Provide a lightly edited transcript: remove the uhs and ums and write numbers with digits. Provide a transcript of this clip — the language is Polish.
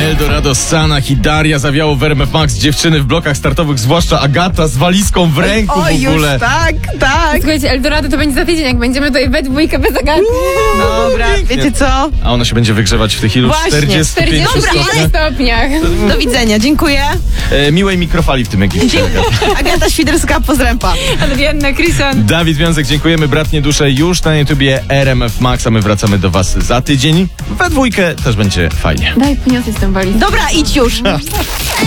Eldorado z Sanach i Daria zawiało w RMF Max. Dziewczyny w blokach startowych, zwłaszcza Agata z walizką w ręku w ogóle. Już tak. Słuchajcie, Eldorado to będzie za tydzień, jak będziemy tutaj we dwójkę bez Agaty. Dobra, wiecie co? A ona się będzie wygrzewać w tych ilu? Właśnie, 45 45 stopniach. Do widzenia, dziękuję. Miłej mikrofali w tym Egipcie. Agata Świderska, pozrępa. Adrianna Kryson. Dawid Wiązek, dziękujemy. Bratnie dusze już na YouTubie RMF Max, a my wracamy do was za tydzień. We dwójkę też będzie fajnie. Daj, poniosę z tą walizką. Dobra, idź już.